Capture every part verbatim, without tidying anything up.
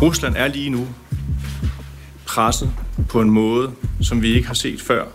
Rusland er lige nu presset på en måde, som vi ikke har set før,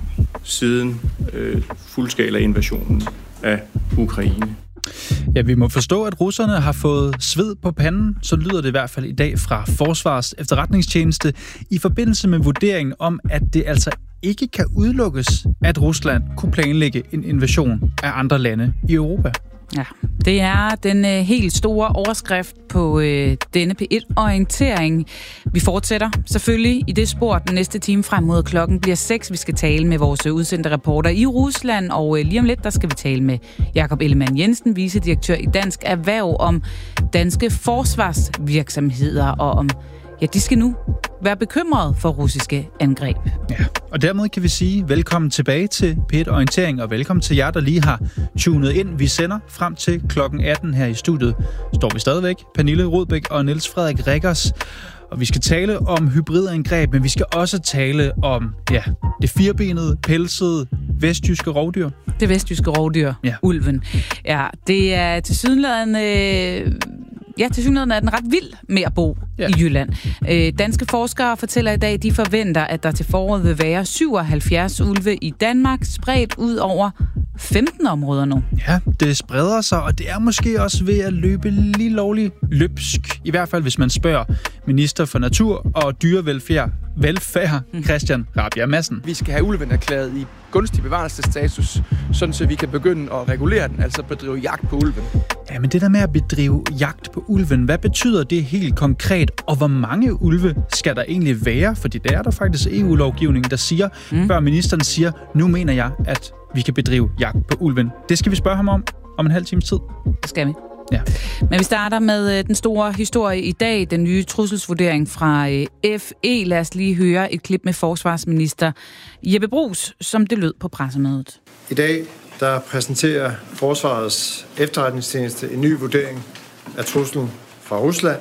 siden øh, fuldskala-invasionen af Ukraine. Ja, vi må forstå, at russerne har fået sved på panden, så lyder det i hvert fald i dag fra Forsvars Efterretningstjeneste, i forbindelse med vurderingen om, at det altså ikke kan udelukkes, at Rusland kunne planlægge en invasion af andre lande i Europa. Ja, det er den øh, helt store overskrift på øh, denne P et-orientering. Vi fortsætter selvfølgelig i det spor den næste time frem mod klokken bliver seks. Vi skal tale med vores udsendte reporter i Rusland, og øh, lige om lidt, der skal vi tale med Jakob Ellemann-Jensen, vicedirektør i Dansk Erhverv, om danske forsvarsvirksomheder, og om, ja, de skal nu være bekymrede for russiske angreb. Ja, og dermed kan vi sige velkommen tilbage til P et-orientering, og velkommen til jer, der lige har tunet ind. Vi sender frem til klokken atten her i studiet. Står vi stadigvæk, Pernille Rodbæk og Niels Frederik Rikkers. Og vi skal tale om hybridangreb, men vi skal også tale om ja, det firbenede, pelsede, vestjyske rovdyr. Det vestjyske rovdyr, ja. Ulven. Ja, det er tilsyneladende... Øh Ja, tilsyneladende er den ret vild med at bo ja. i Jylland. Øh, danske forskere fortæller i dag, at de forventer, at der til foråret vil være syvoghalvfjerds ulve i Danmark, spredt ud over femten områder nu. Ja, det spreder sig, og det er måske også ved at løbe lige lovligt løbsk. I hvert fald, hvis man spørger minister for natur og dyrevelfærd, velfærd, Christian Rabjerg Madsen. Vi skal have ulven erklæret i gunstig bevarelsesstatus, sådan så vi kan begynde at regulere den, altså bedrive jagt på ulven. Ja, men det der med at bedrive jagt på ulven, hvad betyder det helt konkret, og hvor mange ulve skal der egentlig være? Fordi der er der faktisk E U-lovgivning, der siger, mm. før ministeren siger, nu mener jeg, at vi kan bedrive jagt på ulven. Det skal vi spørge ham om om en halv times tid. Det skal vi. Ja. Men vi starter med den store historie i dag, den nye trusselsvurdering fra F E. Lad os lige høre et klip med forsvarsminister Jeppe Bruus, som det lød på pressemødet. I dag der præsenterer Forsvarets Efterretningstjeneste en ny vurdering af truslen fra Rusland.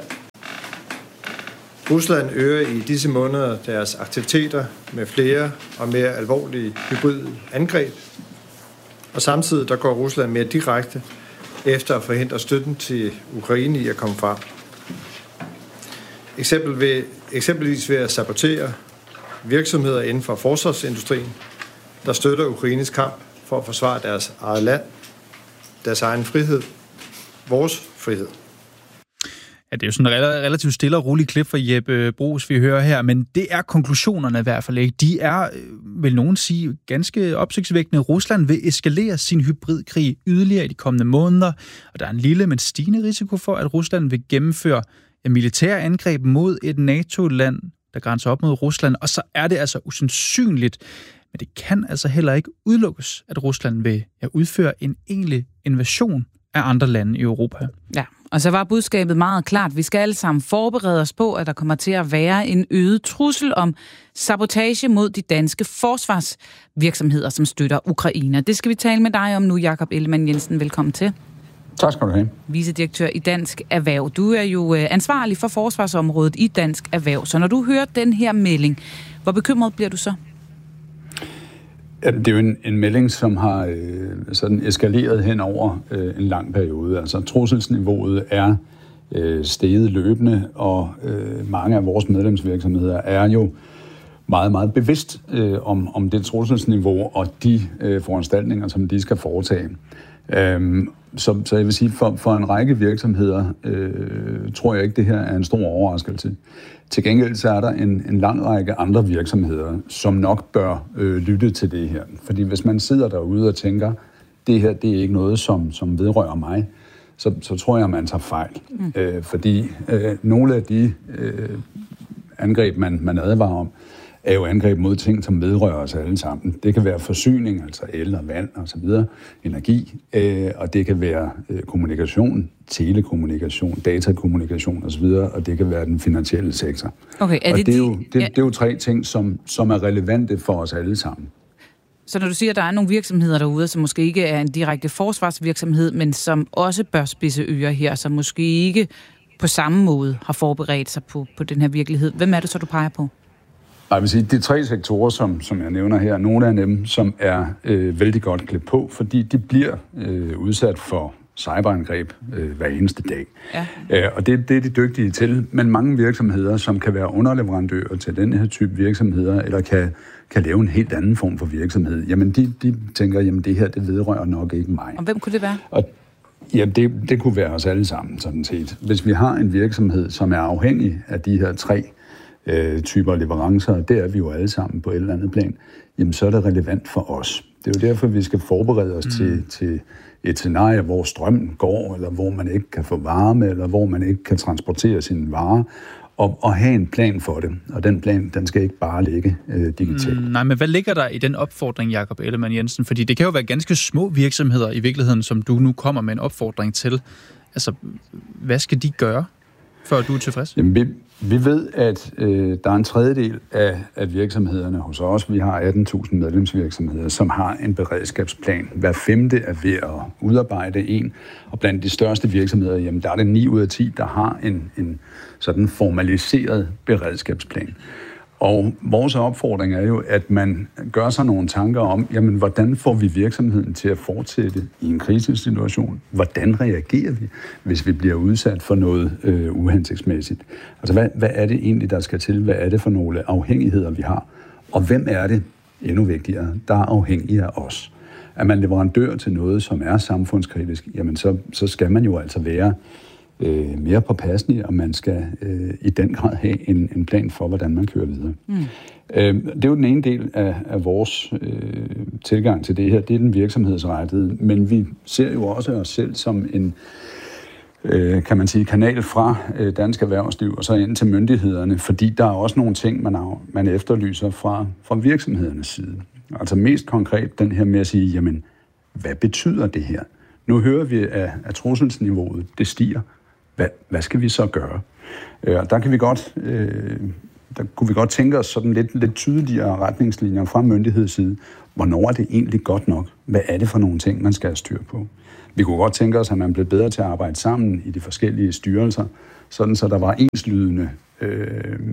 Rusland øger i disse måneder deres aktiviteter med flere og mere alvorlige hybride angreb, og samtidig der går Rusland mere direkte efter at forhindre støtten til Ukraine i at komme frem. Eksempel ved, eksempelvis ved at sabotere virksomheder inden for forsvarsindustrien, der støtter Ukraines kamp for at forsvare deres eget land, deres egen frihed, vores frihed. Ja, det er jo sådan en relativt stille og rolig klip fra Jeppe Bruus, vi hører her, men det er konklusionerne i hvert fald ikke. De er, vil nogen sige, ganske opsigtsvækkende. Rusland vil eskalere sin hybridkrig yderligere i de kommende måneder, og der er en lille, men stigende risiko for, at Rusland vil gennemføre militære angreb mod et NATO-land, der grænser op mod Rusland, og så er det altså usandsynligt, men det kan altså heller ikke udelukkes, at Rusland vil ja, udføre en egentlig invasion af andre lande i Europa. Ja, og så var budskabet meget klart. Vi skal alle sammen forberede os på, at der kommer til at være en øget trussel om sabotage mod de danske forsvarsvirksomheder, som støtter Ukraine. Det skal vi tale med dig om nu, Jakob Ellemann-Jensen. Velkommen til. Tak skal du have. Vicedirektør i Dansk Erhverv. Du er jo ansvarlig for forsvarsområdet i Dansk Erhverv. Så når du hører den her melding, hvor bekymret bliver du så? Ja, det er jo en, en melding, som har øh, sådan eskaleret hen over øh, en lang periode. Altså trusselsniveauet er øh, steget løbende, og øh, mange af vores medlemsvirksomheder er jo meget, meget bevidst øh, om, om det trusselsniveau og de øh, foranstaltninger, som de skal foretage. Øhm, så, så jeg vil sige, for, for en række virksomheder øh, tror jeg ikke, det her er en stor overraskelse. Til gengæld så er der en, en lang række andre virksomheder, som nok bør øh, lytte til det her. Fordi hvis man sidder derude og tænker, det her det er ikke noget, som, som vedrører mig, så, så tror jeg, man tager fejl. Mm. Øh, fordi øh, nogle af de øh, angreb, man, man advarer om, er jo angreb mod ting, som vedrører os alle sammen. Det kan være forsyning, altså el og vand og så videre, energi, øh, og det kan være øh, kommunikation, telekommunikation, datakommunikation og så videre, og det kan være den finansielle sektor. Okay, er og det, det, er de... jo, det, det er jo tre ting, som, som er relevante for os alle sammen. Så når du siger, at der er nogle virksomheder derude, som måske ikke er en direkte forsvarsvirksomhed, men som også bør spidse ører her, som måske ikke på samme måde har forberedt sig på, på den her virkelighed, hvem er det så, du peger på? Jeg vil sige, de tre sektorer, som, som jeg nævner her, nogle af dem, som er øh, vældig godt klædt på, fordi de bliver øh, udsat for cyberangreb øh, hver eneste dag. Ja. Øh, og det, det er de dygtige til, men mange virksomheder, som kan være underleverandører til den her type virksomheder, eller kan, kan lave en helt anden form for virksomhed, jamen de, de tænker, jamen det her, det vedrører nok ikke mig. Og hvem kunne det være? Og Ja, det, det kunne være os alle sammen, sådan set. Hvis vi har en virksomhed, som er afhængig af de her tre øh, typer leverancer, og det er vi jo alle sammen på et eller andet plan, jamen så er det relevant for os. Det er jo derfor, vi skal forberede os mm. til, til et scenarie, hvor strømmen går, eller hvor man ikke kan få varme, eller hvor man ikke kan transportere sine varer, og, og have en plan for det. Og den plan, den skal ikke bare ligge øh, digitalt. Mm, nej, men hvad ligger der i den opfordring, Jakob Ellemann Jensen? Fordi det kan jo være ganske små virksomheder i virkeligheden, som du nu kommer med en opfordring til. Altså, hvad skal de gøre, før du er tilfreds? Jamen, vi, vi ved, at øh, der er en tredjedel af, af virksomhederne hos os. Vi har atten tusind medlemsvirksomheder, som har en beredskabsplan. Hver femte er ved at udarbejde en. Og blandt de største virksomheder, jamen, der er det ni ud af ti, der har en, en sådan formaliseret beredskabsplan. Og vores opfordring er jo, at man gør sig nogle tanker om, jamen, hvordan får vi virksomheden til at fortsætte i en krisesituation? Hvordan reagerer vi, hvis vi bliver udsat for noget øh, uhensigtsmæssigt? Altså, hvad, hvad er det egentlig, der skal til? Hvad er det for nogle afhængigheder, vi har? Og hvem er det, endnu vigtigere, der er afhængige af os? Er man leverandør til noget, som er samfundskritisk, jamen, så, så skal man jo altså være Øh, mere påpasselig, og man skal øh, i den grad have en, en plan for, hvordan man kører videre. Mm. Øh, det er jo den ene del af, af vores øh, tilgang til det her. Det er den virksomhedsrettede, men vi ser jo også os selv som en, øh, kan man sige, kanal fra øh, dansk erhvervsliv og så ind til myndighederne, fordi der er også nogle ting, man, har, man efterlyser fra, fra virksomhedernes side. Altså mest konkret den her med at sige, jamen, hvad betyder det her? Nu hører vi, at, at trusselsniveauet, det stiger. Hvad, hvad skal vi så gøre? Øh, der kan vi godt, øh, der kunne vi godt tænke os sådan lidt, lidt tydeligere retningslinjer fra myndighedsside. Hvornår er det egentlig godt nok? Hvad er det for nogle ting, man skal have styr på? Vi kunne godt tænke os, at man blev bedre til at arbejde sammen i de forskellige styrelser, sådan så der var enslydende øh,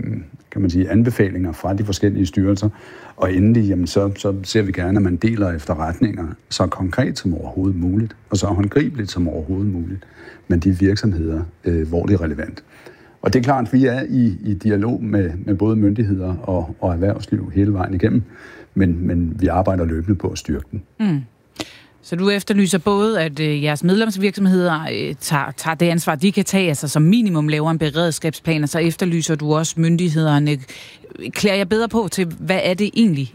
kan man sige, anbefalinger fra de forskellige styrelser. Og endelig, jamen, så, så ser vi gerne, at man deler efterretninger så konkret som overhovedet muligt, og så håndgribeligt som overhovedet muligt, men de virksomheder, øh, hvor det er relevant. Og det er klart, at vi er i, i dialog med, med både myndigheder og, og erhvervsliv hele vejen igennem, men, men vi arbejder løbende på at styrke den. Mm. Så du efterlyser både, at øh, jeres medlemsvirksomheder øh, tager, tager det ansvar, de kan tage, altså som minimum laver en beredskabsplan, og så efterlyser du også myndighederne. Klæder jeg bedre på til, hvad er det egentlig,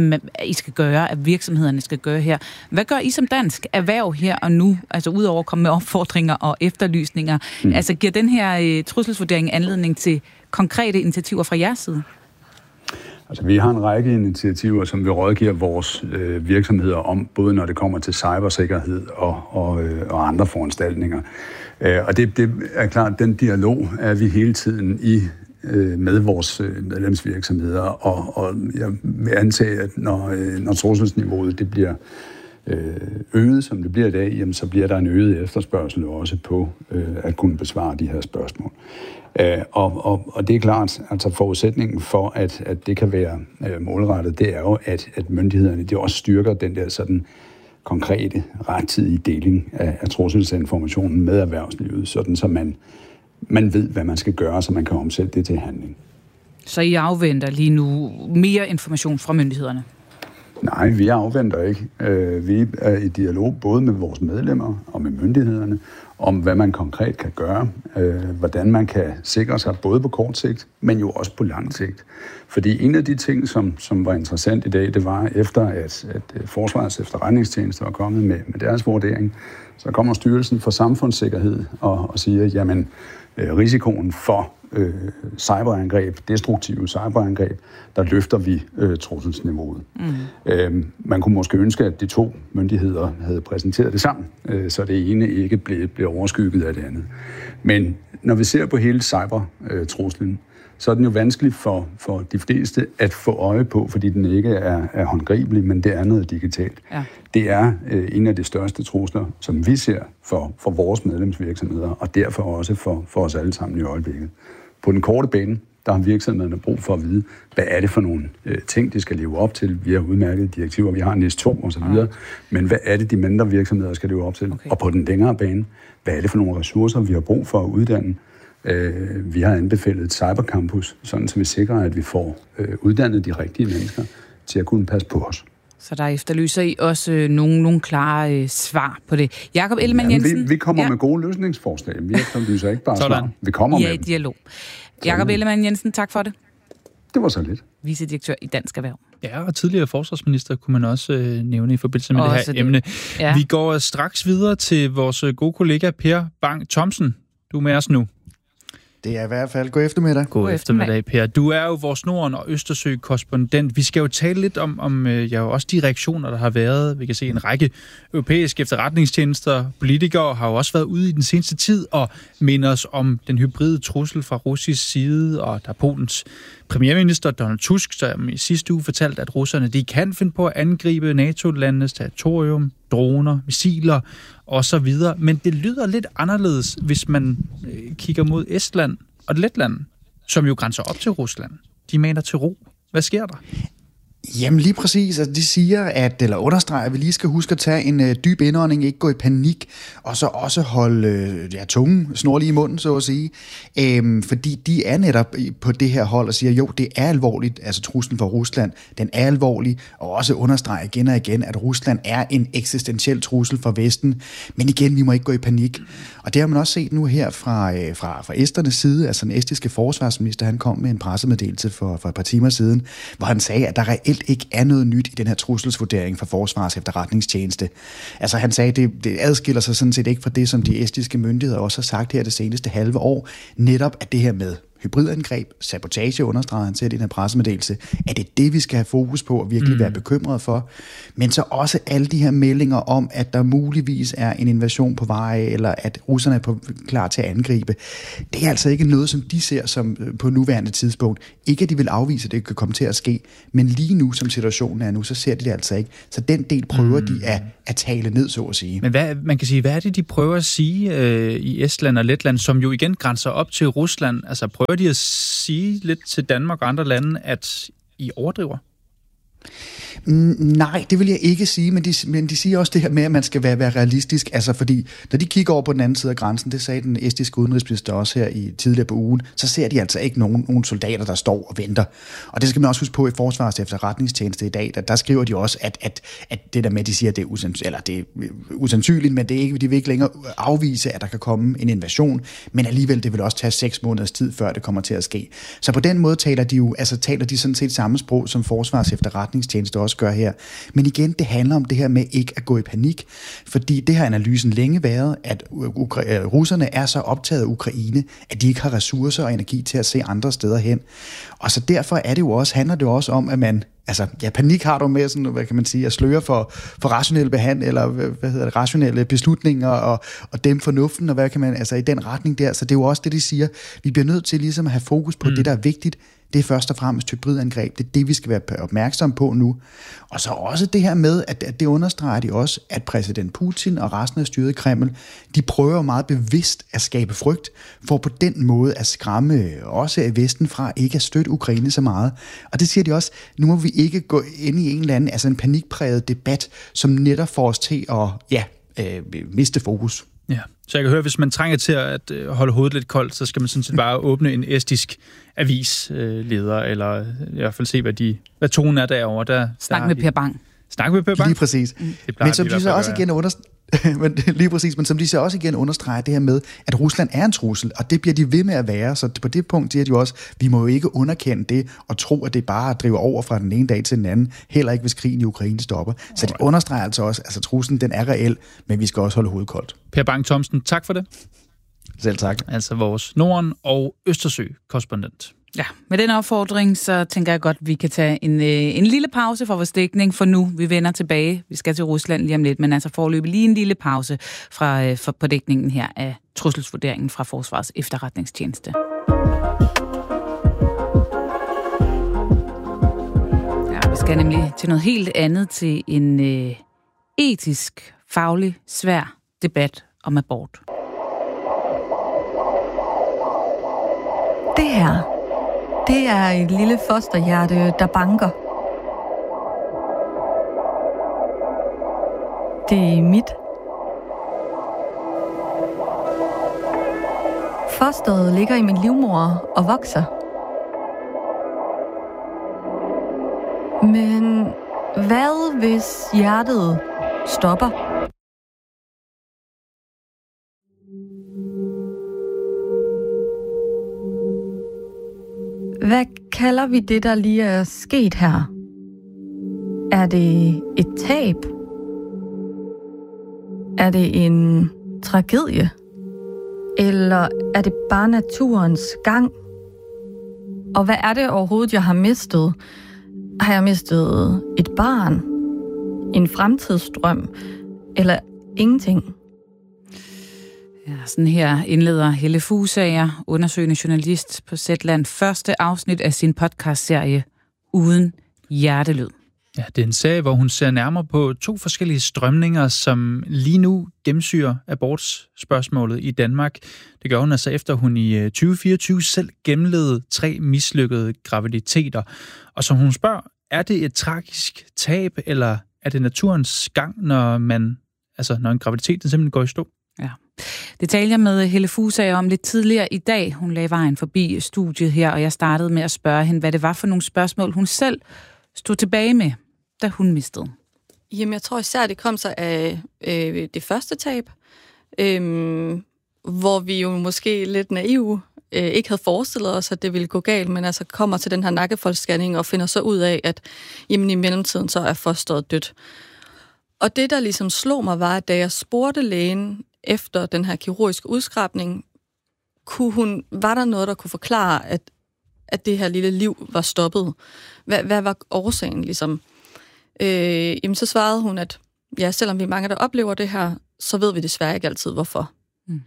I skal gøre, at virksomhederne skal gøre her? Hvad gør I som dansk erhverv her og nu, altså udover at komme med opfordringer og efterlysninger? Mm. Altså giver den her øh, trusselsvurdering anledning til konkrete initiativer fra jeres side? Altså, vi har en række initiativer, som vi rådgiver vores øh, virksomheder om, både når det kommer til cybersikkerhed og, og, øh, og andre foranstaltninger. Øh, og det, det er klart, at den dialog er vi hele tiden i øh, med vores øh, medlemsvirksomheder, og, og jeg vil antage, at når, øh, når trusselsniveauet det bliver øh, øget, som det bliver i dag, jamen, så bliver der en øget efterspørgsel også på øh, at kunne besvare de her spørgsmål. Uh, og, og, og det er klart, altså forudsætningen for, at, at det kan være uh, målrettet, det er jo, at, at myndighederne de også styrker den der sådan konkrete, rettidige deling af, af trusselsinformationen med erhvervslivet, sådan så man, man ved, hvad man skal gøre, så man kan omsætte det til handling. Så I afventer lige nu mere information fra myndighederne? Nej, vi afventer ikke. Uh, vi er i dialog både med vores medlemmer og med myndighederne, om hvad man konkret kan gøre, øh, hvordan man kan sikre sig både på kort sigt, men jo også på lang sigt. Fordi en af de ting, som, som var interessant i dag, det var efter, at, at Forsvarets Efterretningstjeneste var kommet med, med deres vurdering, så kommer Styrelsen for Samfundssikkerhed og, og siger, jamen øh, risikoen for øh, cyberangreb, destruktive cyberangreb, der løfter vi øh, trusselsniveauet. Mm. Øh, man kunne måske ønske, at de to myndigheder havde præsenteret det sammen, øh, så det ene ikke blev, blev overskygget af det andet. Men når vi ser på hele cybertruslen, så er den jo vanskelig for, for de fleste at få øje på, fordi den ikke er, er håndgribelig, men det er noget digitalt. Ja. Det er øh, en af de største trusler, som vi ser for, for vores medlemsvirksomheder, og derfor også for, for os alle sammen i øjeblikket. På den korte bane, der har virksomhederne brug for at vide, hvad er det for nogle øh, ting, de skal leve op til. Vi har udmærket direktiver, vi har N I S to og så videre, men hvad er det, de mindre virksomheder skal leve op til? Okay. Og på den længere bane, hvad er det for nogle ressourcer, vi har brug for at uddanne? Øh, vi har anbefalet et cybercampus, sådan så vi sikrer, at vi får øh, uddannet de rigtige mennesker til at kunne passe på os. Så der efterlyser I også øh, nogle, nogle klare øh, svar på det. Jakob Ellemann Jensen. Ja, vi, vi kommer ja. med gode løsningsforslag. Vi efterlyser ikke bare svar. Vi kommer ja, med dem. dialog. Jakob Ellemann Jensen, tak for det. Det var så lidt. Vicedirektør i Dansk Erhverv. Ja, og tidligere forsvarsminister kunne man også øh, nævne i forbindelse med også det her det. emne. Ja. Vi går straks videre til vores gode kollega Per Bang Thomsen. Du er med os nu. Det er i hvert fald. God eftermiddag. God eftermiddag, Per. Du er jo vores Norden- og Østersø-korrespondent. Vi skal jo tale lidt om, om ja, også de reaktioner, der har været. Vi kan se en række europæiske efterretningstjenester. Politikere har jo også været ude i den seneste tid og minder os om den hybride trussel fra russisk side. Og der er Polens premierminister Donald Tusk, som i sidste uge fortalte, at russerne de kan finde på at angribe NATO-landenes territorium, droner, missiler og så videre. Men det lyder lidt anderledes, hvis man øh, kigger mod Estland og Letland, som jo grænser op til Rusland. De maner til ro. Hvad sker der? Jamen lige præcis. Altså, de siger, at, eller understreger, at vi lige skal huske at tage en uh, dyb indånding, ikke gå i panik, og så også holde uh, ja, tungen snorlig i munden, så at sige. Æm, fordi de er netop på det her hold og siger, jo, det er alvorligt, altså truslen fra Rusland, den er alvorlig, og også understreger igen og igen, at Rusland er en eksistentiel trussel for Vesten. Men igen, vi må ikke gå i panik. Og det har man også set nu her fra, uh, fra, fra esternes side, altså den estiske forsvarsminister, han kom med en pressemeddelelse for, for et par timer siden, hvor han sagde, at der reelt ikke er noget nyt i den her trusselsvurdering fra Forsvarets Efterretningstjeneste. Altså han sagde, at det, det adskiller sig sådan set ikke fra det, som de estiske myndigheder også har sagt her det seneste halve år. Netop at det her med hybridangreb, sabotage understreger han til i den her pressemeddelelse, at det er det, vi skal have fokus på og virkelig mm. være bekymret for. Men så også alle de her meldinger om, at der muligvis er en invasion på vej, eller at russerne er på, klar til at angribe. Det er altså ikke noget, som de ser som på nuværende tidspunkt. Ikke at de vil afvise, at det kan komme til at ske, men lige nu, som situationen er nu, så ser de det altså ikke. Så den del prøver mm. de at, at tale ned, så at sige. Men hvad, man kan sige, hvad er det, de prøver at sige øh, i Estland og Letland, som jo igen grænser op til Rusland? Altså prøver de at sige lidt til Danmark og andre lande, at I overdriver? Mm, nej, det vil jeg ikke sige, men de, men de siger også det her med, at man skal være, være realistisk. Altså fordi, når de kigger over på den anden side af grænsen, det sagde den estiske udenrigsminister også her i tidligere på ugen, så ser de altså ikke nogen, nogen soldater, der står og venter. Og det skal man også huske på i Forsvarets Efterretningstjeneste i dag, der, der skriver de også, at, at, at det der med, at de siger, at det er, usans, eller det er usandsynligt, men det er ikke, de vil ikke længere afvise, at der kan komme en invasion, men alligevel det vil også tage seks måneders tid, før det kommer til at ske. Så på den måde taler de jo, altså taler de sådan set samme sprog, som Forsvarets Efterretningstjeneste også gør her. Men igen, det handler om det her med ikke at gå i panik, fordi det har analysen længe været, at Ukra- russerne er så optaget af Ukraine, at de ikke har ressourcer og energi til at se andre steder hen. Og så derfor er det jo også, handler det jo også om, at man, altså ja, panik har du med sådan, hvad kan man sige, at sløre for, for rationelle behandling, eller hvad hedder det, rationelle beslutninger, og, og dem fornuften, og hvad kan man, altså i den retning der. Så det er jo også det, de siger. Vi bliver nødt til ligesom at have fokus på mm. det, der er vigtigt. Det er først og fremmest hybridangreb. Det er det, vi skal være opmærksom på nu. Og så også det her med, at, at det understreger de også, at præsident Putin og resten af styret i Kreml, de prøver meget bevidst at skabe frygt, for på den måde at skræmme også Vesten fra ikke at støtte Ukraine så meget. Og det siger de også, nu må vi ikke gå ind i en eller anden, altså en panikpræget debat, som netop får os til at ja, øh, miste fokus. Ja, så jeg kan høre, hvis man trænger til at holde hovedet lidt koldt, så skal man sådan set bare åbne en estisk avisleder, eller i hvert fald se, hvad, de, hvad tonen er derovre. Der, Snak der med Per Bang. Snak med Per Bang? Lige præcis. Mm. Men som de så også igen understreger, men, lige præcis, men som de så også igen understreger det her med, at Rusland er en trussel, og det bliver de ved med at være, så på det punkt siger de jo også, vi må jo ikke underkende det, og tro, at det bare driver over fra den ene dag til den anden, heller ikke hvis krigen i Ukraine stopper. Så de understreger altså også, at altså, truslen den er reel, men vi skal også holde hovedet koldt. Per Bang Thomsen, tak for det. Selv tak. Altså vores Norden- og Østersø-korrespondent. Ja, med den opfordring, så tænker jeg godt, at vi kan tage en, øh, en lille pause for vores dækning, for nu vi vender tilbage. Vi skal til Rusland lige om lidt, men altså foreløbig lige en lille pause fra, øh, for, på dækningen her af trusselsvurderingen fra Forsvarets Efterretningstjeneste. Ja, vi skal nemlig til noget helt andet, til en øh, etisk, faglig, svær debat om abort. Det her, Det er et lille fosterhjerte, der banker. Det er mit. Fosteret ligger i min livmoder og vokser. Men hvad hvis hjertet stopper? Hvad kalder vi det, der lige er sket her? Er det et tab? Er det en tragedie? Eller er det bare naturens gang? Og hvad er det overhovedet, jeg har mistet? Har jeg mistet et barn? En fremtidsdrøm? Eller ingenting? Ja, sådan her indleder Helle Fusager, undersøgende journalist på Zetland, første afsnit af sin podcastserie Uden hjertelyd. Ja, det er en serie, hvor hun ser nærmere på to forskellige strømninger, som lige nu gennemsyrer abortspørgsmålet i Danmark. Det gør hun altså efter, hun i tyve fireogtyve selv gennemlevede tre mislykkede graviditeter. Og som hun spørger, er det et tragisk tab, eller er det naturens gang, når man, altså når en graviditet simpelthen går i stå? Ja. Det talte jeg med Helle Fusager om lidt tidligere i dag. Hun lagde vejen forbi studiet her, og jeg startede med at spørge hende, hvad det var for nogle spørgsmål, hun selv stod tilbage med, da hun mistede. Jamen, jeg tror især, det kom sig af øh, det første tab, øh, hvor vi jo måske lidt naive øh, ikke havde forestillet os, at det ville gå galt, men altså kommer til den her nakkefoldsscanning og finder så ud af, at jamen, i mellemtiden så er fosteret dødt. Og det, der ligesom slog mig, var, at da jeg spurgte lægen efter den her kirurgiske udskrabning, kunne hun, var der noget, der kunne forklare, at, at det her lille liv var stoppet? Hvad, hvad var årsagen, ligesom? Øh, jamen, så svarede hun, at ja, selvom vi er mange, der oplever det her, så ved vi desværre ikke altid, hvorfor. Mm.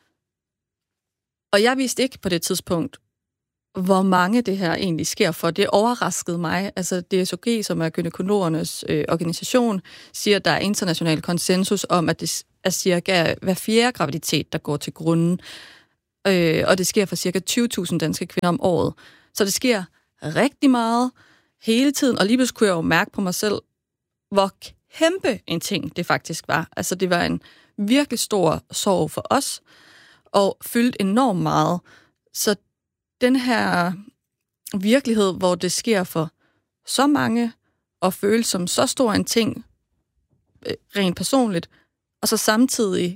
Og jeg vidste ikke på det tidspunkt, hvor mange det her egentlig sker for. Det overraskede mig. Altså D S O G, som er gynækologernes øh, organisation, siger, at der er international konsensus om, at det er cirka hver fjerde graviditet, der går til grunden. Øh, og det sker for cirka tyve tusind danske kvinder om året. Så det sker rigtig meget hele tiden, og lige pludselig kunne jeg jo mærke på mig selv, hvor kæmpe en ting det faktisk var. Altså det var en virkelig stor sorg for os, og fyldte enormt meget. Så den her virkelighed, hvor det sker for så mange, og føles som så stor en ting, rent personligt, og så samtidig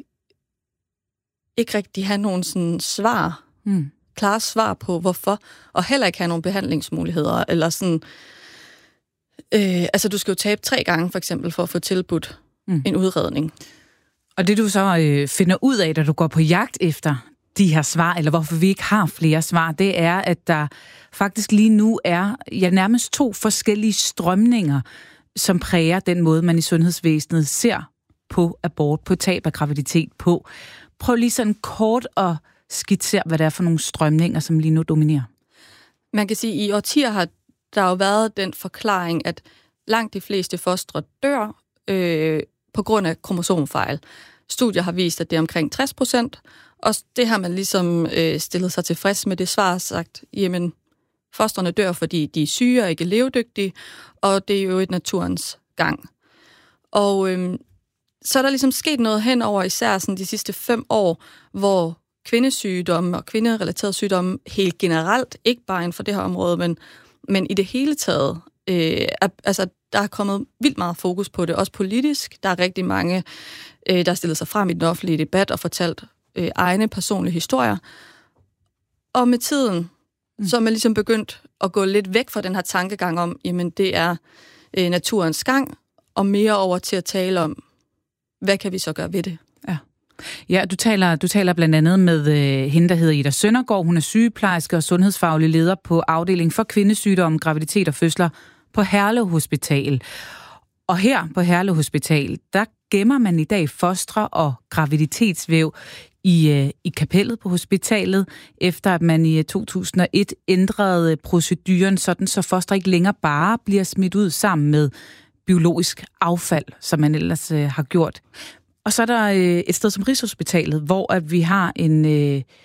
ikke rigtig have nogen sådan svar, mm. klare svar på, hvorfor, og heller ikke have nogen behandlingsmuligheder, eller sådan, øh, altså du skal jo tabe tre gange, for eksempel, for at få tilbudt mm. en udredning. Og det du så øh, finder ud af, da du går på jagt efter de her svar, eller hvorfor vi ikke har flere svar, det er, at der faktisk lige nu er ja, nærmest to forskellige strømninger, som præger den måde, man i sundhedsvæsenet ser på abort, på tab af graviditet på. Prøv lige sådan kort at skitsere, hvad det er for nogle strømninger, som lige nu dominerer. Man kan sige, at i årtier har der jo været den forklaring, at langt de fleste fostre dør øh, på grund af kromosomfejl. Studier har vist, at det er omkring tres procent, og det har man ligesom øh, stillet sig tilfreds med det svar og sagt, jamen, fostrene dør, fordi de er syge og ikke levedygtige, og det er jo et naturens gang. Og øh, så er der ligesom sket noget hen over især sådan de sidste fem år, hvor kvindesygdomme og kvinderelaterede sygdomme helt generelt, ikke bare inden for det her område, men, men i det hele taget, øh, er, altså der er kommet vildt meget fokus på det, også politisk. Der er rigtig mange, øh, der har stillet sig frem i den offentlige debat og fortalt øh, egne personlige historier. Og med tiden, mm. så er man ligesom begyndt at gå lidt væk fra den her tankegang om, jamen det er øh, naturens gang, og mere over til at tale om, hvad kan vi så gøre ved det? Ja, ja du, taler, du taler blandt andet med øh, hende, der hedder Ida Søndergaard. Hun er sygeplejerske og sundhedsfaglig leder på afdeling for kvindesygdomme, graviditet og fødsler på Herlev Hospital. Og her på Herlev Hospital, der gemmer man i dag fostre og graviditetsvæv i, øh, i kapellet på hospitalet, efter at man i to tusind og et ændrede proceduren, sådan så fostre ikke længere bare bliver smidt ud sammen med biologisk affald, som man ellers øh, har gjort. Og så er der øh, et sted som Rigshospitalet, hvor at vi har en, øh,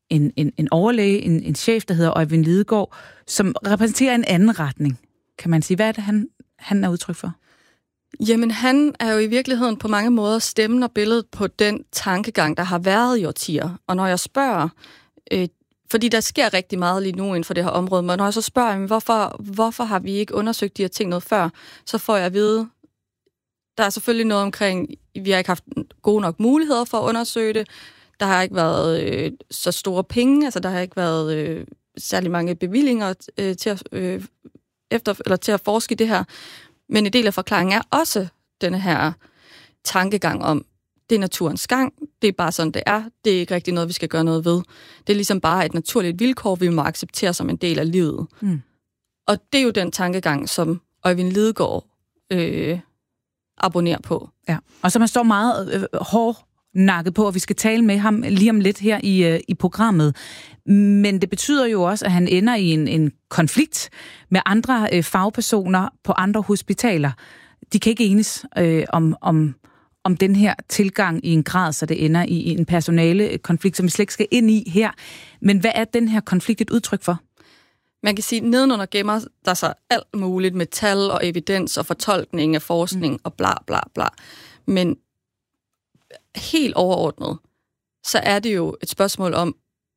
en, en, en overlæge, en, en chef, der hedder Øjvind Lidegaard, som repræsenterer en anden retning, kan man sige. Hvad er det, han, han er udtryk for? Jamen, han er jo i virkeligheden på mange måder stemmen og billedet på den tankegang, der har været i årtier. Og når jeg spørger, øh, fordi der sker rigtig meget lige nu inden for det her område, men når jeg så spørger, jamen, hvorfor, hvorfor har vi ikke undersøgt de her ting noget før, så får jeg at vide, der er selvfølgelig noget omkring, vi har ikke haft gode nok muligheder for at undersøge det, der har ikke været øh, så store penge, altså der har ikke været øh, særlig mange bevillinger øh, til, at, øh, efter, eller til at forske i det her. Men en del af forklaringen er også denne her tankegang om, det er naturens gang, det er bare sådan, det er, det er ikke rigtig noget, vi skal gøre noget ved. Det er ligesom bare et naturligt vilkår, vi må acceptere som en del af livet. Mm. Og det er jo den tankegang, som Øjvind Lidegaard øh, abonnerer på. Ja, og så man står meget øh, hård nakket på, og vi skal tale med ham lige om lidt her i, øh, i programmet. Men det betyder jo også, at han ender i en, en konflikt med andre øh, fagpersoner på andre hospitaler. De kan ikke enes øh, om, om, om den her tilgang i en grad, så det ender i, i en personale konflikt, som vi slet ikke skal ind i her. Men hvad er den her konflikt et udtryk for? Man kan sige, at nedenunder gemmer der så alt muligt med tal og evidens og fortolkning af forskning mm. og bla bla bla. Men helt overordnet, så er det jo et spørgsmål om,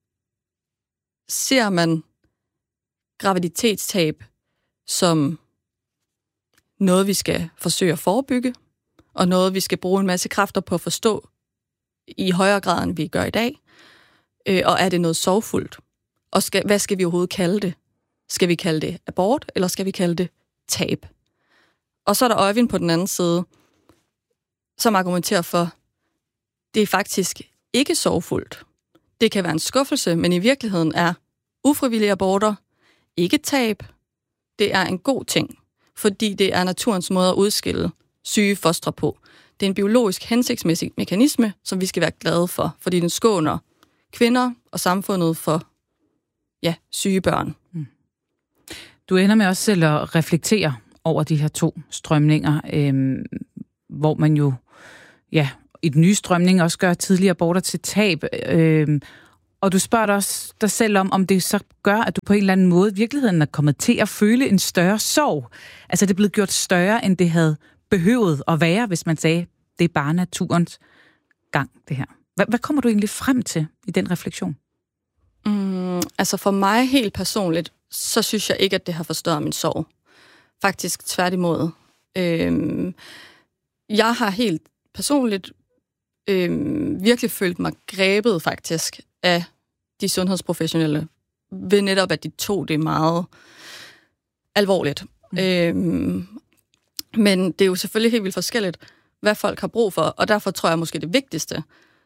ser man graviditetstab som noget, vi skal forsøge at forebygge, og noget, vi skal bruge en masse kræfter på at forstå i højere grad, end vi gør i dag? Øh, og er det noget sorgfuldt? Og skal, hvad skal vi overhovedet kalde det? Skal vi kalde det abort, eller skal vi kalde det tab? Og så er der Øjvind på den anden side, som argumenterer for, det er faktisk ikke sorgfuldt. Det kan være en skuffelse, men i virkeligheden er ufrivillige aborter ikke tab. Det er en god ting, fordi det er naturens måde at udskille syge fostre på. Det er en biologisk hensigtsmæssig mekanisme, som vi skal være glade for, fordi den skåner kvinder og samfundet for ja, syge børn. Mm. Du ender med også selv at reflektere over de her to strømninger, øh, hvor man jo ja, i den nye strømning også gør tidligere aborter til tab. Øh, og du spørger dig også dig selv om, om det så gør, at du på en eller anden måde i virkeligheden er kommet til at føle en større sorg. Altså det er blevet gjort større, end det havde behøvet at være, hvis man sagde, det er bare naturens gang, det her. Hvad, hvad kommer du egentlig frem til i den refleksion? Mm, altså for mig helt personligt, så synes jeg ikke, at det har forstørret min sorg. Faktisk tværtimod. Øhm, jeg har helt personligt øhm, virkelig følt mig grebet faktisk af de sundhedsprofessionelle, ved netop, at de tog det meget alvorligt. Mm. Øhm, men det er jo selvfølgelig helt vildt forskelligt, hvad folk har brug for, og derfor tror jeg måske det vigtigste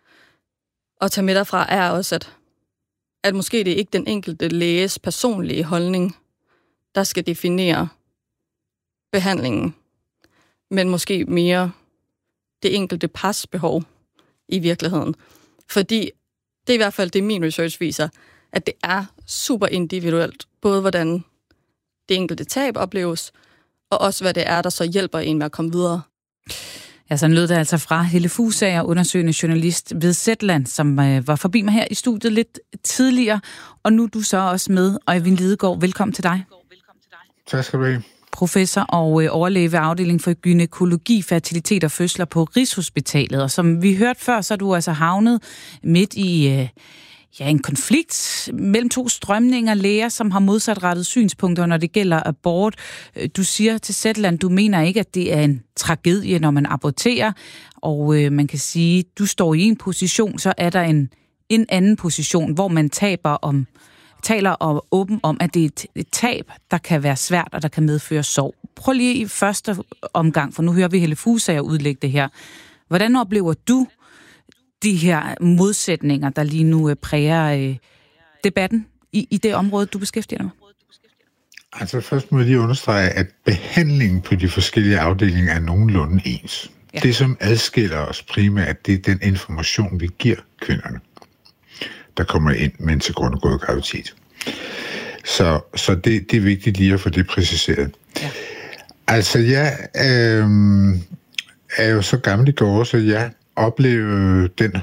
at tage med derfra er også, at, at måske det er ikke den enkelte læges personlige holdning, der skal definere behandlingen, men måske mere det enkelte pars behov i virkeligheden. Fordi det er i hvert fald det, min research viser, at det er super individuelt, både hvordan det enkelte tab opleves, og også hvad det er, der så hjælper en med at komme videre. Ja, sådan lød det altså fra Helle Fusager, undersøgende journalist ved Zetland, som øh, var forbi mig her i studiet lidt tidligere, og nu er du så også med, Øjvind Lidegaard. Velkommen til dig. Tak skal du have. Professor og øh, overlæge ved afdeling for gynækologi, fertilitet og fødsler på Rigshospitalet. Og som vi hørte før, så er du altså havnet midt i øh, ja, en konflikt mellem to strømninger, læger, som har modsatrettet synspunkter, når det gælder abort. Du siger til Zetland, du mener ikke, at det er en tragedie, når man aborterer. Og øh, man kan sige, du står i en position, så er der en, en anden position, hvor man taber om taler og åben om, at det er et, et tab, der kan være svært, og der kan medføre sorg. Prøv lige i første omgang, for nu hører vi Helle Fusager udlægge det her. Hvordan oplever du de her modsætninger, der lige nu præger øh, debatten i, i det område, du beskæftiger dig med? Altså først må jeg lige understrege, at behandlingen på de forskellige afdelinger er nogenlunde ens. Ja. Det, som adskiller os primært, det er den information, vi giver kvinderne, der kommer ind med en til grund og gået graviditet. Så, så det, det er vigtigt lige at få det præciseret. Ja. Altså, jeg øh, er jo så gammel i går, så jeg oplevede den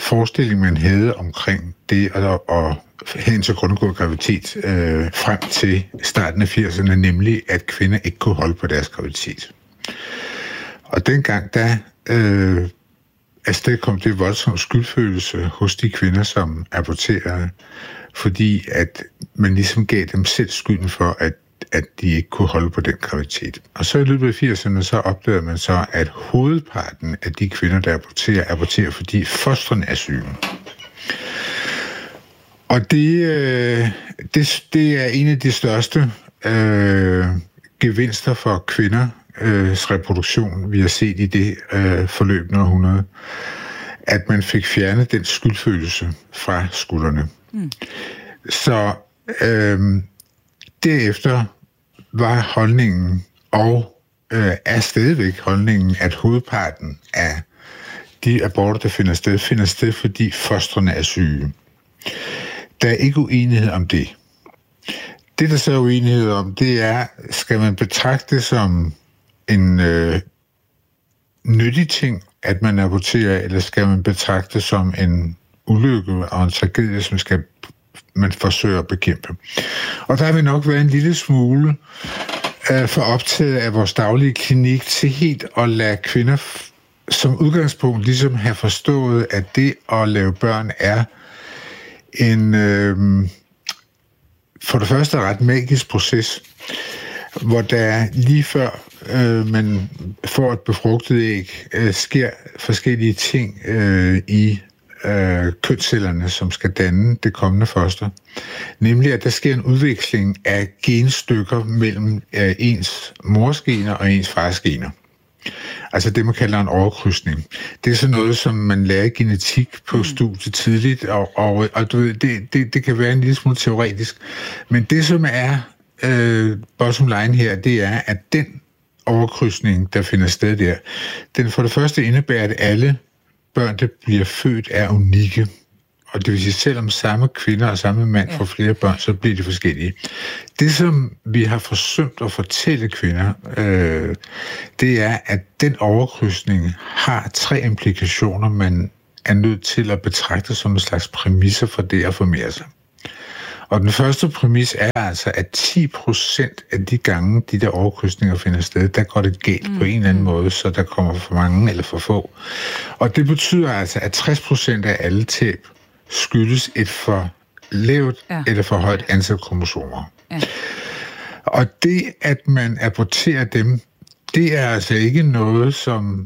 forestilling, man havde omkring det at, at have en så grundgået graviditet øh, frem til starten af firserne, nemlig at kvinder ikke kunne holde på deres graviditet. Og dengang, der øh, afsted kom det voldsomt skyldfølelse hos de kvinder, som aborterede, fordi at man ligesom gav dem selv skylden for, at, at de ikke kunne holde på den graviditet. Og så i løbet af firserne, så opdagede man så, at hovedparten af de kvinder, der aborterer, aborterer, fordi fostrene er syge. Og det, øh, det, det er en af de største øh, gevinster for kvinders øh, reproduktion, vi har set i det øh, forløbende århundrede, at man fik fjernet den skyldfølelse fra skuldrene. Mm. Så øh, derefter var holdningen, og øh, er stadigvæk holdningen, at hovedparten af de aborter, der finder sted, finder sted, fordi fostrene er syge. Der er ikke uenighed om det. Det, der så er uenighed om, det er, skal man betragte det som en øh, nyttig ting, at man aborterer, eller skal man betragte det som en ulykke og en tragedie, som skal man forsøger at bekæmpe. Og der vil nok være en lille smule øh, for optaget af vores daglige klinik til helt at lade kvinder f- som udgangspunkt ligesom have forstået, at det at lave børn er en øh, for det første ret magisk proces, hvor der lige før øh, man får et befrugtet æg, øh, sker forskellige ting øh, i øh, kønscellerne, som skal danne det kommende foster. Nemlig, at der sker en udveksling af genstykker mellem øh, ens mors gener og ens fars gener. Altså det, man kalder en overkrydsning. Det er sådan noget, som man lærer i genetik på studiet tidligt, og, og, og du ved, det, det, det kan være en lille smule teoretisk. Men det, som er øh, bottom line her, det er, at den overkrydsning, der finder sted der, den for det første indebærer, at alle børn, der bliver født, er unikke. Og det vil sige, selvom samme kvinder og samme mand får flere børn, så bliver de forskellige. Det, som vi har forsømt at fortælle kvinder, øh, det er, at den overkrydsning har tre implikationer, man er nødt til at betragte som en slags præmisser for det at formere sig. Og den første præmis er altså, at ti procent af de gange, de der overkrydsninger finder sted, der går det galt mm. på en eller anden måde, så der kommer for mange eller for få. Og det betyder altså, at tres procent af alle tab skyldes et for lavt ja. eller for højt antal kromosomer. Ja. Og det, at man aborterer dem, det er altså ikke noget, som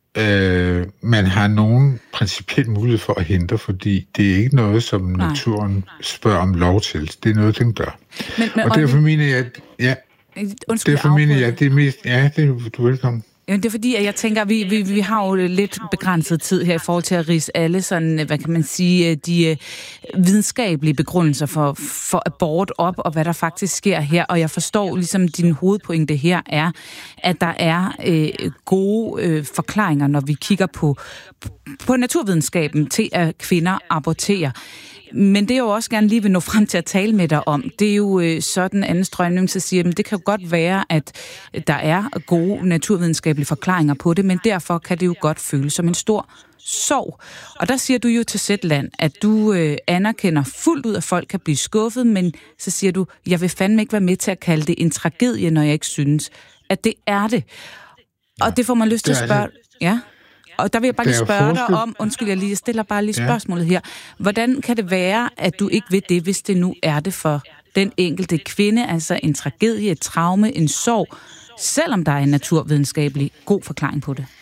øh, man har nogen principiel mulighed for at hente, fordi det er ikke noget, som Nej. naturen spørger om lov til. Det er noget, den gør. Men, men, og derfor mener jeg, at ja, Undskyld, derfor mener jeg, at det er mest... Ja, det er du velkommen. Jamen, det er fordi, at jeg tænker, at vi, vi, vi har jo lidt begrænset tid her i forhold til at ridse alle sådan, hvad kan man sige, de videnskabelige begrundelser for, for abort op, og hvad der faktisk sker her. Og jeg forstår ligesom, din hovedpointe her er, at der er øh, gode øh, forklaringer, når vi kigger på, på naturvidenskaben til, at kvinder aborterer. Men det er jo også gerne lige vil nå frem til at tale med dig om. Det er jo øh, sådan anden strømning, så siger, at det kan jo godt være, at der er gode naturvidenskabelige forklaringer på det, men derfor kan det jo godt føles som en stor sorg. Og der siger du jo til Zetland, at du øh, anerkender fuldt ud, at folk kan blive skuffet, men så siger du, jeg vil fandme ikke være med til at kalde det en tragedie, når jeg ikke synes, at det er det. Og det får man lyst til at spørge... Ja. Og der vil jeg bare lige spørge dig om, undskyld, jeg lige stiller bare lige spørgsmålet her. Hvordan kan det være, at du ikke ved det, hvis det nu er det for den enkelte kvinde, altså en tragedie, et traume, en sorg, selvom der er en naturvidenskabelig god forklaring på det?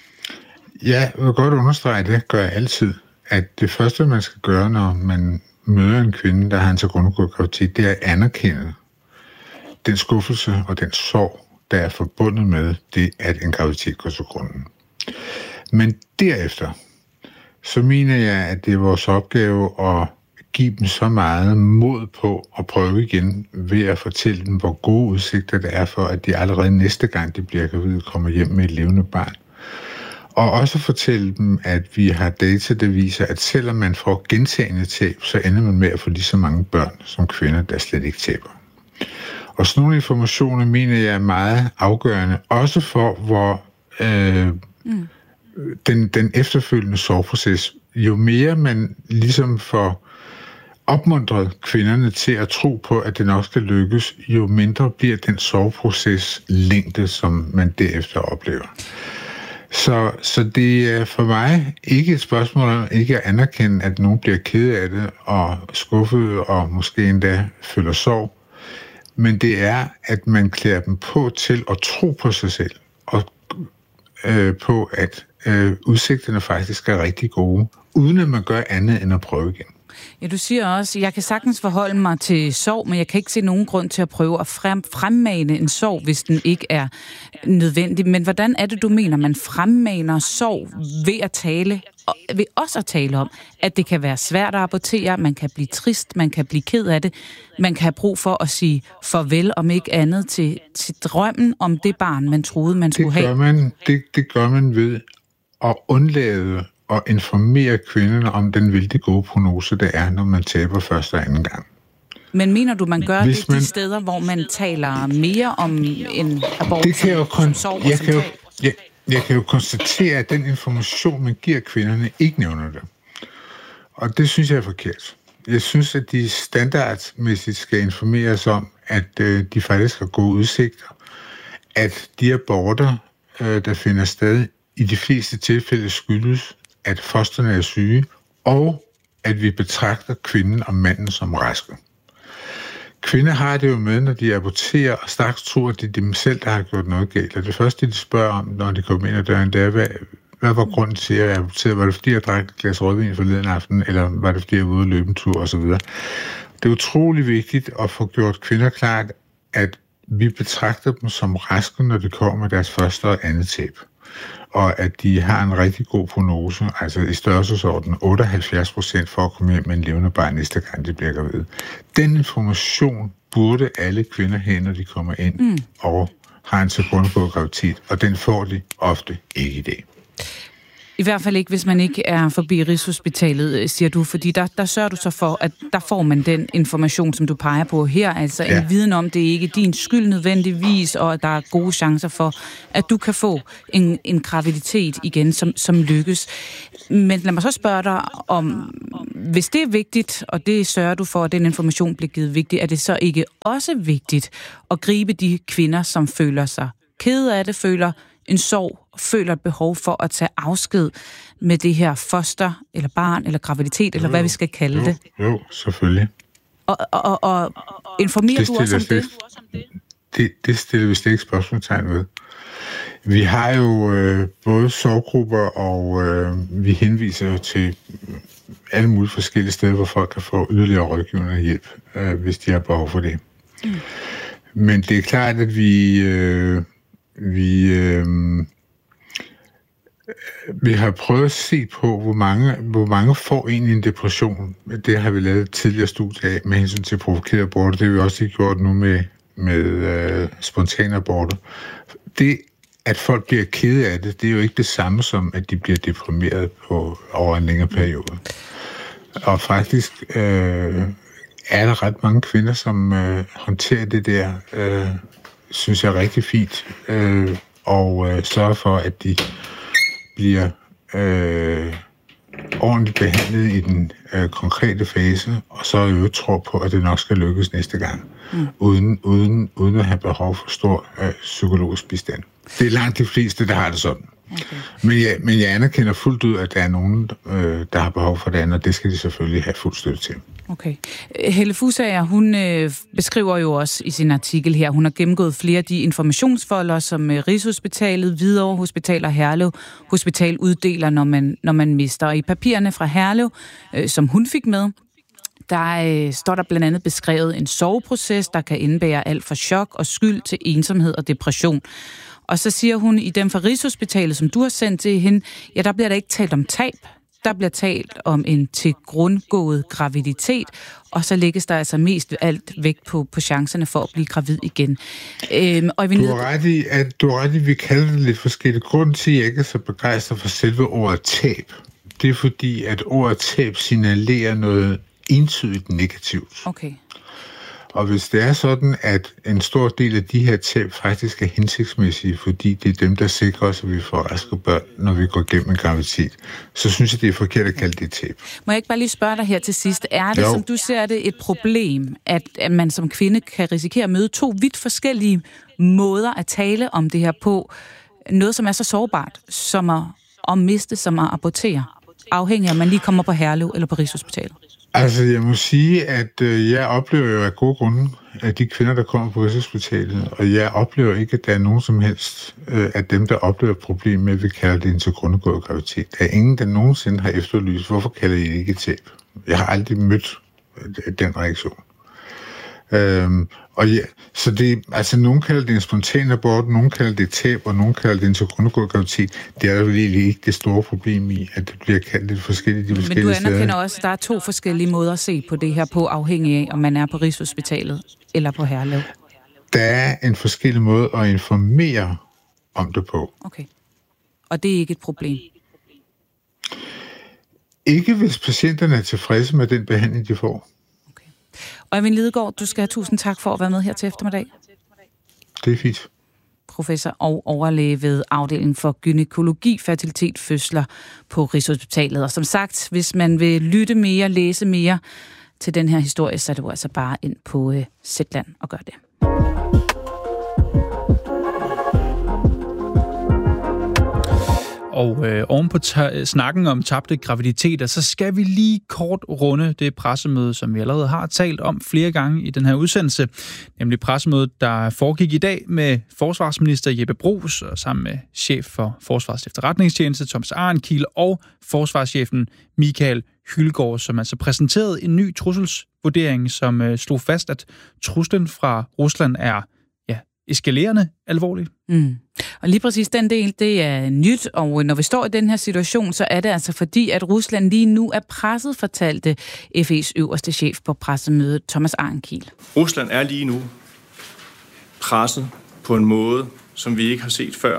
Ja, jeg vil godt understrege, det gør jeg altid, at det første, man skal gøre, når man møder en kvinde, der har en så grundgået graviditet, det er at anerkende den skuffelse og den sorg, der er forbundet med det, at en graviditet går til grunden. Men derefter, så mener jeg, at det er vores opgave at give dem så meget mod på at prøve igen ved at fortælle dem, hvor gode udsigter der er for, at de allerede næste gang, de bliver gravide, kommer hjem med et levende barn. Og også fortælle dem, at vi har data, der viser, at selvom man får gentagende tab, så ender man med at få lige så mange børn som kvinder, der slet ikke taber. Og sådan nogle informationer mener jeg er meget afgørende, også for hvor... Øh, mm. Den, den efterfølgende sorgproces jo mere man ligesom får opmuntret kvinderne til at tro på, at det nok skal lykkes, jo mindre bliver den soveproces længde, som man derefter oplever. Så, så det er for mig ikke et spørgsmål om ikke at anerkende, at nogen bliver ked af det og skuffet og måske endda føler sorg. Men det er, at man klæder dem på til at tro på sig selv og øh, på, at øh, udsigterne faktisk er rigtig gode, uden at man gør andet end at prøve igen. Ja, du siger også, at jeg kan sagtens forholde mig til sorg, men jeg kan ikke se nogen grund til at prøve at frem, fremmane en sorg, hvis den ikke er nødvendig. Men hvordan er det, du mener, man fremmaner sorg ved at tale, og ved også at tale om, at det kan være svært at abortere, man kan blive trist, man kan blive ked af det, man kan have brug for at sige farvel, om ikke andet, til, til drømmen om det barn, man troede, man skulle det gør have? Man, det, det gør man ved at undlade og informere kvinderne om den vældig gode prognose, det er, når man taber første og anden gang. Men mener du, man gør Hvis det man, de steder, hvor man taler mere om en abort, det kan jeg jo kon- som jeg, kan jo, jeg, jeg kan jo konstatere, at den information, man giver kvinderne, ikke nævner det. Og det synes jeg er forkert. Jeg synes, at de standardmæssigt skal informeres om, at øh, de faktisk har gode udsigter, at de aborter, øh, der finder sted, i de fleste tilfælde skyldes, at fosterne er syge, og at vi betragter kvinden og manden som raske. Kvinder har det jo med, når de aborterer, og straks tror, at det er dem selv, der har gjort noget galt. Og det første, de spørger om, når de kommer ind ad døren, det er, hvad, hvad var grunden til, at jeg aborterede? Var det, fordi jeg drak et glas rødvin forleden aften, eller var det, fordi jeg var ude at løbe en tur, osv.? Det er utrolig vigtigt at få gjort kvinder klart, at vi betragter dem som raske, når de kommer med deres første og andet tab. Og at de har en rigtig god prognose, altså i størrelsesorden otteoghalvfjerds procent for at komme hjem med en levende barn næste gang, de bliver gravid. Den information burde alle kvinder have, når de kommer ind mm. og har en tilgrundgået graviditet, og den får de ofte ikke i dag. I hvert fald ikke, hvis man ikke er forbi Rigshospitalet, siger du, fordi der, der sørger du så for, at der får man den information, som du peger på her, altså ja. En viden om, det er ikke din skyld nødvendigvis, og at der er gode chancer for, at du kan få en, en graviditet igen, som, som lykkes. Men lad mig så spørge dig om, hvis det er vigtigt, og det sørger du for, at den information bliver givet vigtigt, er det så ikke også vigtigt at gribe de kvinder, som føler sig kede af det, føler en sorg, føler et behov for at tage afsked med det her foster, eller barn, eller graviditet, eller jo, hvad vi skal kalde jo, det. Jo, selvfølgelig. Og, og, og informerer det du også om det? Det, det stiller vi slet ikke spørgsmålstegn ved. Vi har jo øh, både sorggrupper, og øh, vi henviser jo til alle mulige forskellige steder, hvor folk kan få yderligere rådgivende hjælp, øh, hvis de har behov for det. Mm. Men det er klart, at vi... Øh, Vi, øh, vi har prøvet at se på, hvor mange, hvor mange får egentlig en depression. Det har vi lavet et tidligere studie af med hensyn til provokerede aborter. Det har vi også gjort nu med, med øh, spontane aborter. Det, at folk bliver kede af det, det er jo ikke det samme som, at de bliver deprimeret på, over en længere periode. Og faktisk øh, er der ret mange kvinder, som øh, håndterer det der... Øh, synes jeg er rigtig fint, øh, og øh, sørge for, at de bliver øh, ordentligt behandlet i den øh, konkrete fase, og så jo tror på, at det nok skal lykkes næste gang, mm. uden, uden, uden at have behov for stor øh, psykologisk bistand. Det er langt de fleste, der har det sådan. Okay. Men, jeg, men jeg anerkender fuldt ud, at der er nogen, øh, der har behov for det andet, og det skal de selvfølgelig have fuld støtte til. Okay. Helle Fusager, hun øh, beskriver jo også i sin artikel her, hun har gennemgået flere af de informationsfolder, som øh, Rigshospitalet, Hvidovre Hospital og Herlev Hospital uddeler, når man, når man mister. Og i papirerne fra Herlev, øh, som hun fik med, der øh, står der blandt andet beskrevet en soveproces, der kan indebære alt fra chok og skyld til ensomhed og depression. Og så siger hun, i dem fra Rigshospitalet, som du har sendt til hende, ja, der bliver der ikke talt om tab. Der bliver talt om en tilgrundgået graviditet, og så lægges der altså mest alt vægt på, på chancerne for at blive gravid igen. Øhm, og du har ret i, at du har ret i, vi kalder det lidt forskelligt. Grunden til, at jeg ikke er så begejstret for selve ordet tab, det er fordi, at ordet tab signalerer noget entydigt negativt. Okay. Og hvis det er sådan, at en stor del af de her tab faktisk er hensigtsmæssige, fordi det er dem, der sikrer os, at vi får raske børn, når vi går igennem en graviditet, så synes jeg, det er forkert at kalde det tab. Må jeg ikke bare lige spørge dig her til sidst? Er det, jo. som du ser det, et problem, at, at man som kvinde kan risikere at møde to vidt forskellige måder at tale om det her på? Noget, som er så sårbart, som at, at miste, som at abortere, afhængig af, om man lige kommer på Herlev eller på Rigshospitalet? Altså, jeg må sige, at øh, jeg oplever jo af gode grunde, at de kvinder, der kommer på Rigshospitalet, og jeg oplever ikke, at der er nogen som helst øh, af dem, der oplever et problem med, at vi kalder det en til grundgået graviditet. Der er ingen, der nogensinde har efterlyst, hvorfor kalder I det ikke tab? Jeg har aldrig mødt øh, den reaktion. Øhm, og ja, så det, altså nogen kalder det en spontan abort, nogen kalder det tab, og nogen kalder det en til grundgået graviditet. Det er jo egentlig ikke det store problem i, at det bliver kaldt lidt forskelligt de forskellige steder. Men du anerkender steder. også, at der er to forskellige måder at se på det her på, afhængig af, om man er på Rigshospitalet eller på Herlev. Der er en forskellig måde at informere om det på. Okay. Og det er ikke et problem? Ikke hvis patienterne er tilfredse med den behandling, de får. Øjvind Lidegaard, du skal have tusind tak for at være med her til eftermiddag. Det er fint. Professor og overlæge ved afdelingen for gynækologi, fertilitet, fødsler på Rigshospitalet. Og som sagt, hvis man vil lytte mere, læse mere til den her historie, så er det jo altså bare ind på uh, Zetland og gør det. Og øh, oven på ta- snakken om tabte graviditeter, så skal vi lige kort runde det pressemøde, som vi allerede har talt om flere gange i den her udsendelse. Nemlig pressemødet, der foregik i dag med forsvarsminister Jeppe Bruus og sammen med chef for Forsvarets Efterretningstjeneste Thomas Arenkiel og forsvarschefen Michael Hylgaard, som altså præsenterede en ny trusselsvurdering, som øh, slog fast, at truslen fra Rusland er eskalerende alvorligt. Mm. Og lige præcis den del, det er nyt, og når vi står i den her situation, så er det altså fordi, at Rusland lige nu er presset, fortalte F E's øverste chef på pressemødet, Thomas Arenkiel. Rusland er lige nu presset på en måde, som vi ikke har set før,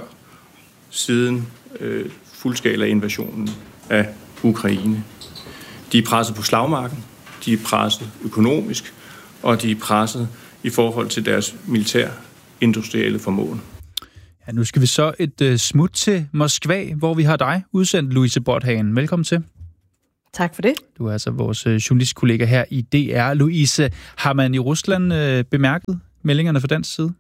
siden øh, fuldskala invasionen af Ukraine. De er presset på slagmarken, de er presset økonomisk, og de er presset i forhold til deres militær industrielle formåen. Ja, nu skal vi så et uh, smut til Moskva, hvor vi har dig udsendt, Louise Bothagen. Velkommen til. Tak for det. Du er altså vores uh, journalistkollega her i D R. Louise, har man i Rusland uh, bemærket meldingerne fra dansk side?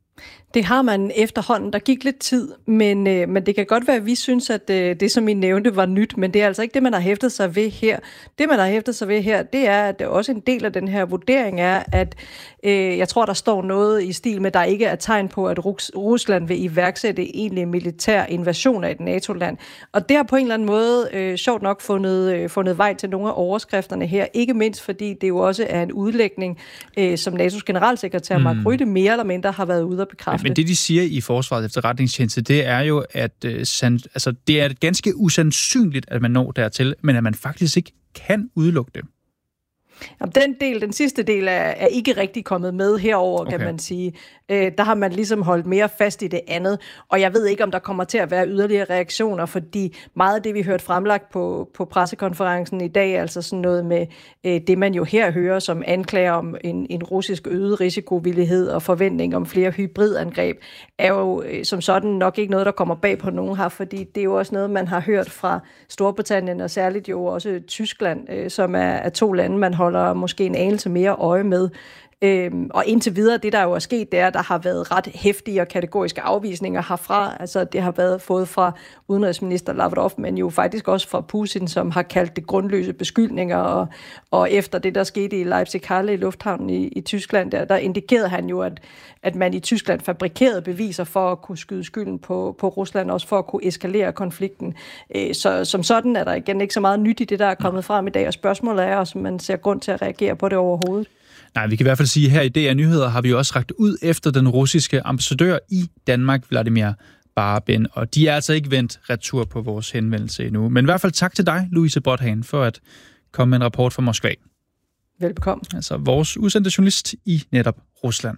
Det har man efterhånden. Der gik lidt tid, men, øh, men det kan godt være, at vi synes, at øh, det, som I nævnte, var nyt, men det er altså ikke det, man har hæftet sig ved her. Det, man har hæftet sig ved her, det er, at det også en del af den her vurdering er, at øh, jeg tror, der står noget i stil med, at der ikke er tegn på, at Rus- Rusland vil iværksætte egentlig militær invasion af et NATO-land. Og det har på en eller anden måde, øh, sjovt nok, fundet, øh, fundet vej til nogle af overskrifterne her. Ikke mindst, fordi det jo også er en udlægning, øh, som N A T O's generalsekretær mm. Mark Rutte mere eller mindre har været ude at bekræfte. Men det, de siger i Forsvarets Efterretningstjeneste, det er jo, at øh, sand, altså, det er ganske usandsynligt, at man når dertil, men at man faktisk ikke kan udelukke det. Jamen, den del, den sidste del er, er ikke rigtig kommet med herover, okay. Kan man sige. Øh, der har man ligesom holdt mere fast i det andet, og jeg ved ikke, om der kommer til at være yderligere reaktioner, fordi meget af det, vi hørte fremlagt på, på pressekonferencen i dag, altså sådan noget med øh, det, man jo her hører som anklager om en, en russisk øget risikovillighed og forventning om flere hybridangreb, er jo øh, som sådan nok ikke noget, der kommer bag på nogen her, fordi det er jo også noget, man har hørt fra Storbritannien og særligt jo også Tyskland, øh, som er, er to lande, man holder måske en anelse mere øje med. Øhm, og indtil videre, det der jo er sket, det er, at der har været ret heftige og kategoriske afvisninger herfra. Altså det har været fået fra udenrigsminister Lavrov, men jo faktisk også fra Putin, som har kaldt det grundløse beskyldninger. Og, og efter det, der skete i Leipzig-Halle i lufthavnen i, i Tyskland, der, der indikerede han jo, at, at man i Tyskland fabrikerede beviser for at kunne skyde skylden på, på Rusland, også for at kunne eskalere konflikten. Øh, så som sådan er der igen ikke så meget nyt i det, der er kommet frem i dag, og spørgsmålet er også, om man ser grund til at reagere på det overhovedet. Nej, vi kan i hvert fald sige, at her i D R Nyheder har vi jo også rakt ud efter den russiske ambassadør i Danmark, Vladimir Barbin, og de er altså ikke vendt retur på vores henvendelse endnu. Men i hvert fald tak til dig, Louise Bothagen, for at komme med en rapport fra Moskva. Velbekomme. Altså vores udsendte journalist i netop Rusland.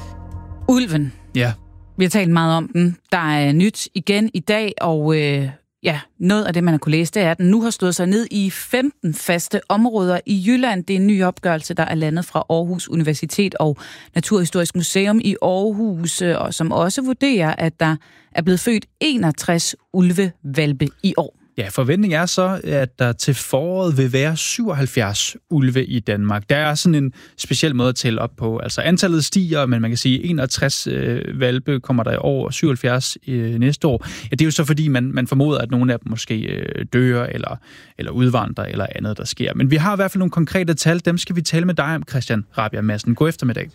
Ulven. Ja. Vi har talt meget om den. Der er nyt igen i dag, og øh, Ja, noget af det, man har kunne læse, det er, at den nu har stået sig ned i femten faste områder i Jylland. Det er en ny opgørelse, der er landet fra Aarhus Universitet og Naturhistorisk Museum i Aarhus, og som også vurderer, at der er blevet født enogtres ulvehvalpe i år. Ja, forventningen er så, at der til foråret vil være syvoghalvfjerds ulve i Danmark. Der er sådan en speciel måde at tælle op på. Altså antallet stiger, men man kan sige, at enogtres øh, valpe kommer der i år, og syvoghalvfjerds øh, næste år. Ja, det er jo så fordi, man, man formoder, at nogle af dem måske øh, dør, eller, eller udvandrer, eller andet, der sker. Men vi har i hvert fald nogle konkrete tal. Dem skal vi tale med dig om, Christian Rabjerg Madsen. God eftermiddag.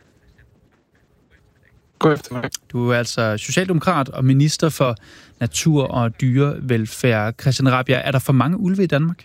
God eftermiddag. Du er altså socialdemokrat og minister for natur og dyrevelfærd. Christian Rabjerg, er der for mange ulve i Danmark?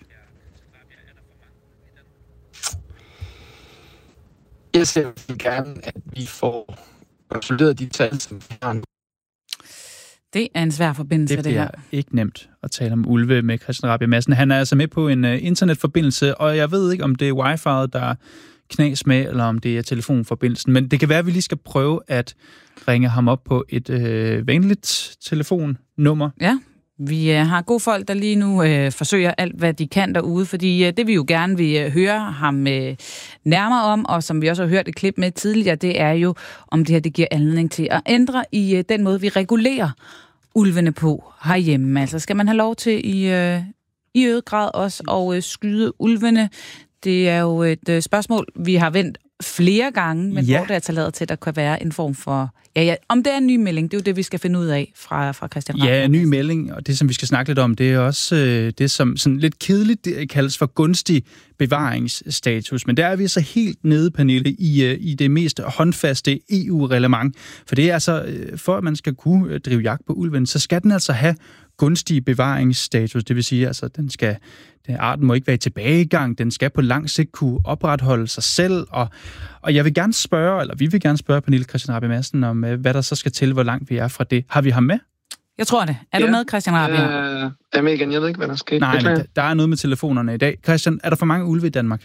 Jeg ser gerne, at vi får konsolideret de tal, som vi har. Det er en svær forbindelse, det, det her. Det bliver ikke nemt at tale om ulve med Christian Rabjerg Madsen. Han er altså med på en uh, internetforbindelse, og jeg ved ikke, om det er wifi'et, der knas med, eller om det er telefonforbindelsen. Men det kan være, at vi lige skal prøve at ringe ham op på et øh, venligt telefonnummer. Ja, vi øh, har gode folk, der lige nu øh, forsøger alt, hvad de kan derude, fordi øh, det vi jo gerne vil øh, høre ham øh, nærmere om, og som vi også har hørt et klip med tidligere, det er jo, om det her det giver anledning til at ændre i øh, den måde, vi regulerer ulvene på herhjemme. Altså skal man have lov til i, øh, i øget grad også at øh, skyde ulvene? Det er jo et øh, spørgsmål, vi har vendt flere gange, men ja. Hvor det er taladet til, at der kan være en form for... Ja, ja, om det er en ny melding, det er jo det, vi skal finde ud af fra, fra Christian Rabjerg. Ja, en ny melding, og det, som vi skal snakke lidt om, det er også øh, det, som sådan lidt kedeligt det kaldes for gunstig bevaringsstatus. Men der er vi så helt nede, Pernille, i, øh, i det mest håndfaste E U-reglement. For det er altså, øh, for at man skal kunne øh, drive jagt på ulven, så skal den altså have gunstig bevaringsstatus. Det vil sige, altså, den skal... Arten må ikke være i tilbagegang, den skal på lang sigt kunne opretholde sig selv, og, og jeg vil gerne spørge, eller vi vil gerne spørge Pernille Christian Rabjerg Madsen om, hvad der så skal til, hvor langt vi er fra det. Har vi ham med? Jeg tror det. Er ja. du med, Christian Rabjerg? Øh, jeg er med igen, jeg ved ikke, hvad der sker. Nej, men der er noget med telefonerne i dag. Christian, er der for mange ulve i Danmark?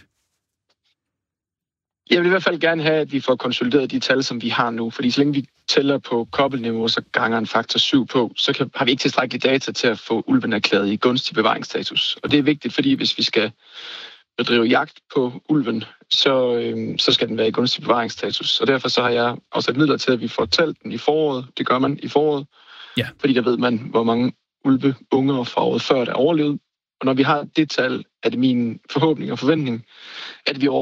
Jeg vil i hvert fald gerne have, at vi får konsolideret de tal, som vi har nu. Fordi så længe vi tæller på kobbelniveau, så ganger en faktor syv på, så kan, har vi ikke tilstrækkelige data til at få ulven erklæret i gunstig bevaringsstatus. Og det er vigtigt, fordi hvis vi skal bedrive jagt på ulven, så, øhm, så skal den være i gunstig bevaringsstatus. Og derfor så har jeg afsat midler til, at vi får talt den i foråret. Det gør man i foråret. Ja. Fordi der ved man, hvor mange ulveunger fra året før, der overlevede. Og når vi har det tal, er det min forhåbning og forventning, at vi over